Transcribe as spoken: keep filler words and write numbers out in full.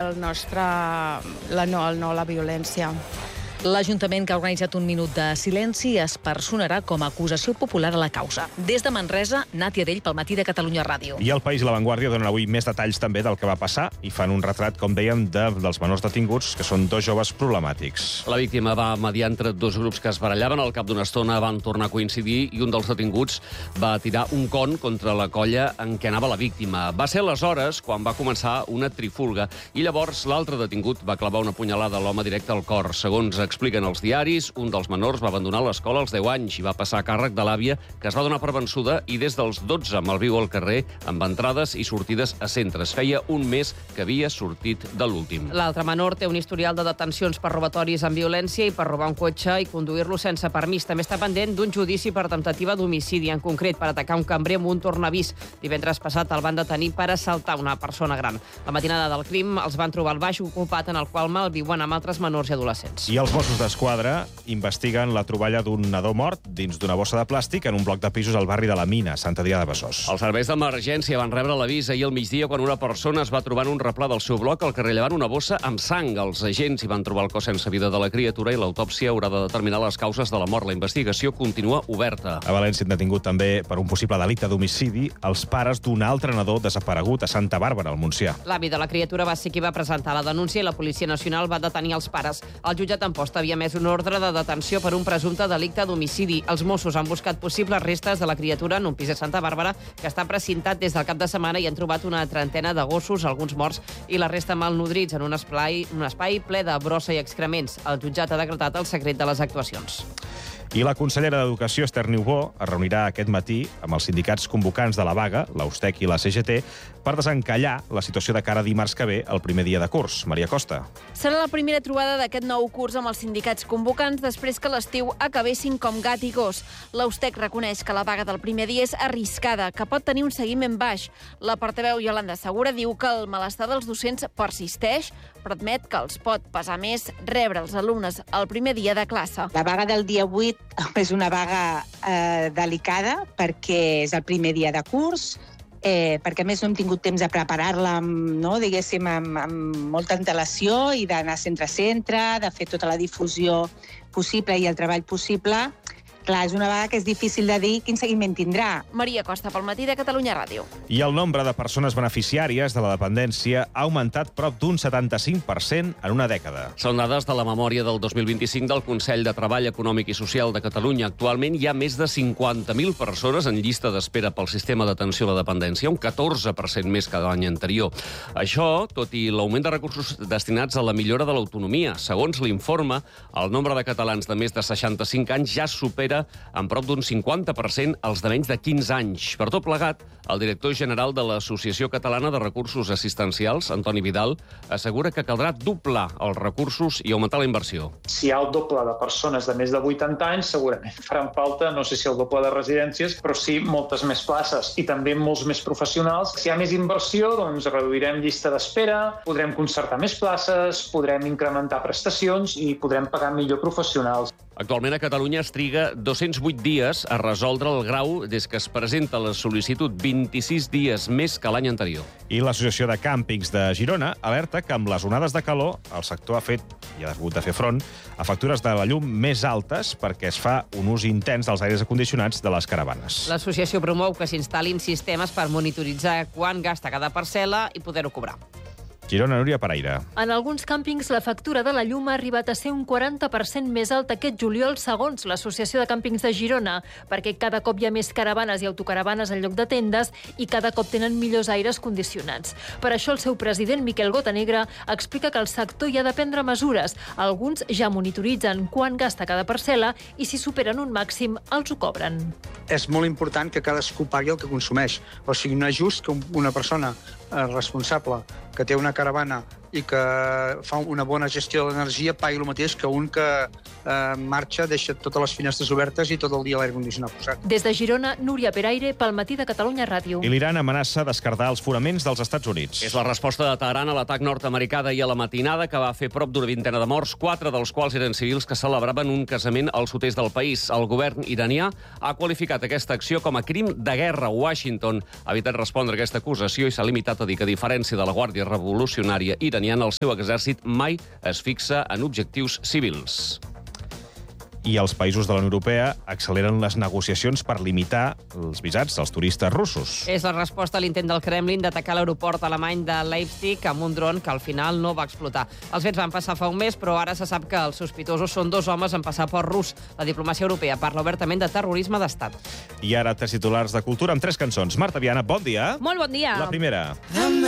el nostre... La no, el no a la violència. L'Ajuntament, que ha organitzat un minut de silenci, es personarà com a acusació popular a la causa. Des de Manresa, Nàtia Dell pel Matí de Catalunya Ràdio. I El País i La Vanguardia donen avui més detalls també del que va passar i fan un retrat, com dèiem, de, dels menors detinguts, que són dos joves problemàtics. La víctima va mediar entre dos grups que es barallaven. Al cap d'una estona van tornar a coincidir i un dels detinguts va tirar un con contra la colla en què anava la víctima. Va ser aleshores quan va començar una trifulga i llavors l'altre detingut va clavar una punyalada a l'home directe al cor. Segons expliquen els diaris, un dels menors va abandonar l'escola als deu anys i va passar a càrrec de l'àvia, que es va donar per vençuda i des dels dotze malviu al carrer amb entrades i sortides a centres. Feia un mes que havia sortit de l'últim. L'altre menor té un historial de detencions per robatoris amb violència i per robar un cotxe i conduir-lo sense permís. També està pendent d'un judici per temptativa d'homicidi, en concret per atacar un cambrer amb un tornavís. Divendres passat el van detenir per assaltar una persona gran. La matinada del crim els van trobar al baix ocupat en el qual malviuen amb altres menors i adolescents. I els Mossos d'Esquadra investiguen la troballa d'un nadó mort dins d'una bossa de plàstic en un bloc de pisos al barri de la Mina, Sant Adrià de Besòs. Els serveis d'emergència van rebre l'avís ahir al migdia quan una persona es va trobar en un replà del seu bloc al carrer Llevant una bossa amb sang. Els agents hi van trobar el cos sense vida de la criatura i l'autòpsia haurà de determinar les causes de la mort. La investigació continua oberta. A València han detingut també per un possible delicte d'homicidi els pares d'un altre nadó desaparegut a Santa Bàrbara, al Montsià. L'avi de la criatura va ser qui va presentar la denúncia i la Policia Nacional va detenir els pares. El jutjat en posta havia emès un ordre de detenció per un presumpte delicte d'homicidi. Els Mossos han buscat possibles restes de la criatura en un pis a Santa Bàrbara que està precintat des del cap de setmana i han trobat una trentena de gossos, alguns morts i la resta malnodrits en un espai, un espai ple de brossa i excrements. El jutjat ha decretat el secret de les actuacions. I la consellera d'Educació, Esther Niubó, es reunirà aquest matí amb els sindicats convocants de la vaga, l'A U S T E C i la C G T, per desencallar la situació de cara a dimarts que ve, el primer dia de curs. Maria Costa. Serà la primera trobada d'aquest nou curs amb els sindicats convocants després que l'estiu acabessin com gat i gos. L'A U S T E C reconeix que la vaga del primer dia és arriscada, que pot tenir un seguiment baix. La portaveu Iolanda Segura diu que el malestar dels docents persisteix, però admet que els pot pesar més rebre els alumnes el primer dia de classe. La vaga del dia vuit és una vaga eh, delicada perquè és el primer dia de curs, eh, perquè a més no hem tingut temps de preparar-la no, diguéssim, amb, amb molta antelació i d'anar centre a centre, de fer tota la difusió possible i el treball possible. Clar, és una vaga que és difícil de dir quin seguiment tindrà. Maria Costa, pel Matí de Catalunya Ràdio. I el nombre de persones beneficiàries de la dependència ha augmentat prop d'un setanta-cinc per cent en una dècada. Són dades de la memòria del dos mil vint-i-cinc del Consell de Treball Econòmic i Social de Catalunya. Actualment hi ha més de cinquanta mil persones en llista d'espera pel sistema d'atenció a la dependència, un catorze per cent més que l'any anterior. Això, tot i l'augment de recursos destinats a la millora de l'autonomia. Segons l'informe, el nombre de catalans de més de seixanta-cinc anys ja supera en prop d'un cinquanta per cent els de menys de quinze anys. Per tot plegat, el director general de l'Associació Catalana de Recursos Assistencials, Antoni Vidal, assegura que caldrà doblar els recursos i augmentar la inversió. Si hi ha el doble de persones de més de vuitanta anys, segurament faran falta, no sé si el doble de residències, però sí moltes més places i també molts més professionals. Si hi ha més inversió, doncs reduirem llista d'espera, podrem concertar més places, podrem incrementar prestacions i podrem pagar millor professionals. Actualment a Catalunya es triga dos-cents vuit dies a resoldre el grau des que es presenta la sol·licitud, vint-i-sis dies més que l'any anterior. I l'Associació de Càmpings de Girona alerta que amb les onades de calor el sector ha fet i ha hagut de fer front a factures de la llum més altes perquè es fa un ús intens dels aires acondicionats de les caravanes. L'associació promou que s'instal·lin sistemes per monitoritzar quan gasta cada parcel·la i poder-ho cobrar. Girona, Núria Paraire. En alguns càmpings la factura de la llum ha arribat a ser un quaranta per cent més alta aquest juliol, segons l'Associació de Càmpings de Girona, perquè cada cop hi ha més caravanes i autocaravanes en lloc de tendes i cada cop tenen millors aires condicionats. Per això el seu president, Miquel Gotanegra, explica que el sector hi ha de prendre mesures. Alguns ja monitoritzen quan gasta cada parcel·la i si superen un màxim els ho cobren. És molt important que cadascú pagui el que consumeix. O sigui, no és just que una persona responsable que té una caravana i que fa una bona gestió de l'energia pagui el mateix que un que eh, marxa, deixa totes les finestres obertes i tot el dia l'aire condicionat posat. Des de Girona, Núria Peraire, pel Matí de Catalunya Ràdio. I l'Iran amenaça d'esquerdar els foraments dels Estats Units. És la resposta de Teheran a l'atac nord-americà d'ahir a la matinada que va fer prop d'una vintena de morts, quatre dels quals eren civils que celebraven un casament al sud-est del país. El govern iranià ha qualificat aquesta acció com a crim de guerra. Washington ha evitat respondre a aquesta acusació i s'ha limitat a dir que, a diferència de la Guàrdia Revolucionària iraniana, ucraniana, el seu exèrcit mai es fixa en objectius civils. I els països de la Unió Europea acceleren les negociacions per limitar els visats dels turistes russos. És la resposta a l'intent del Kremlin d'atacar l'aeroport alemany de Leipzig amb un dron que al final no va explotar. Els fets van passar fa un mes, però ara se sap que els sospitosos són dos homes amb passaport rus. La diplomàcia europea parla obertament de terrorisme d'estat. I ara tres titulars de cultura amb tres cançons. Marta Viana, bon dia. Molt bon dia. La primera.